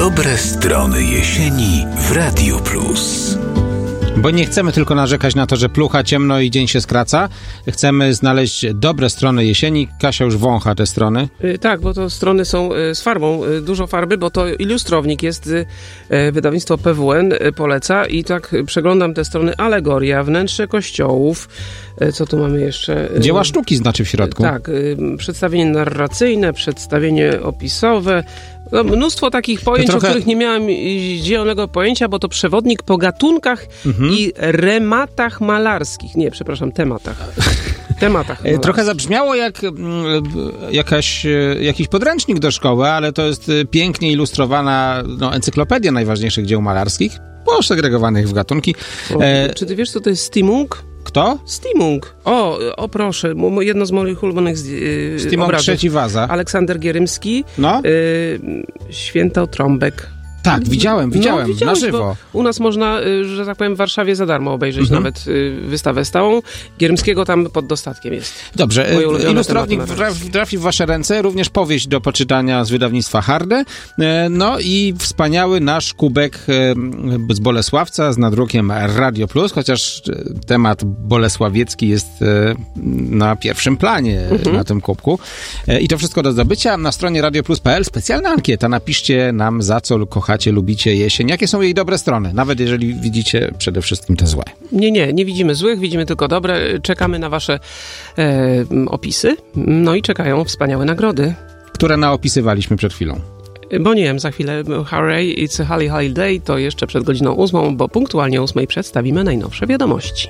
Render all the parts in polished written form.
Dobre strony jesieni w Radiu Plus. Bo nie chcemy tylko narzekać na to, że plucha, ciemno i dzień się skraca. Chcemy znaleźć dobre strony jesieni. Kasia już wącha te strony. Tak, bo to strony są z farbą. Dużo farby, bo to ilustrownik jest. Wydawnictwo PWN poleca i tak przeglądam te strony. Alegoria, wnętrze kościołów. Co tu mamy jeszcze? Dzieła sztuki znaczy w środku. Tak, przedstawienie narracyjne, przedstawienie opisowe. No, mnóstwo takich pojęć, o których nie miałem zielonego pojęcia, bo to przewodnik po gatunkach i tematach malarskich. Nie, przepraszam, tematach. Trochę zabrzmiało jak jakiś podręcznik do szkoły, ale to jest pięknie ilustrowana encyklopedia najważniejszych dzieł malarskich, posegregowanych w gatunki. Czy ty wiesz, co to jest Stimung? Kto? Stimung. O proszę, jedno z moich ulubionych Stimung obrazów. Trzeci Waza. Aleksander Gierymski. No. Świętotrąbek. Tak, widziałem na żywo. U nas można, że tak powiem, w Warszawie za darmo obejrzeć nawet wystawę stałą. Gierymskiego tam pod dostatkiem jest. Dobrze, ilustrownik trafi w wasze ręce, również powieść do poczytania z wydawnictwa Harde, no i wspaniały nasz kubek z Bolesławca z nadrukiem Radio Plus, chociaż temat bolesławiecki jest na pierwszym planie na tym kubku. I to wszystko do zdobycia na stronie radioplus.pl. Specjalna ankieta, napiszcie nam, za co kochacie, lubicie jesień. Jakie są jej dobre strony? Nawet jeżeli widzicie przede wszystkim te złe. Nie widzimy złych, widzimy tylko dobre. Czekamy na wasze opisy. No i czekają wspaniałe nagrody. Które naopisywaliśmy przed chwilą. Bo nie wiem, za chwilę hooray, it's a Holly Holiday, to jeszcze przed godziną 8, bo punktualnie o 8 przedstawimy najnowsze wiadomości.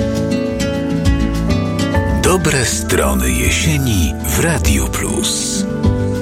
Dobre strony jesieni w Radiu Plus.